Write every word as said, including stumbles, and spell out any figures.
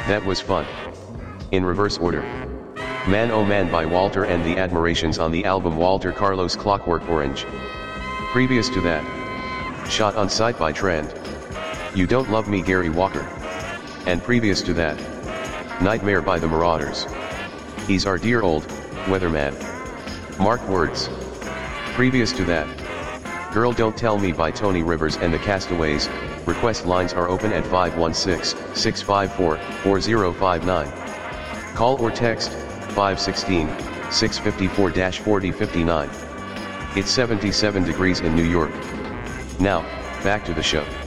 That was fun. In reverse order. Man Oh Man by Walter and the Admirations on the album Walter Carlos Clockwork Orange. Previous to that, Shot on Sight by Trend. You Don't Love Me Gary Walker. And previous to that, Nightmare by the Marauders. He's Our Dear Old Weatherman. Mark Words. Previous to that, Girl Don't Tell Me by Tony Rivers and the Castaways. Request lines are open at five one six, six five four, four zero five nine. Call or text five one six, six five four, four zero five nine. It's seventy-seven degrees in New York. Now, back to the show.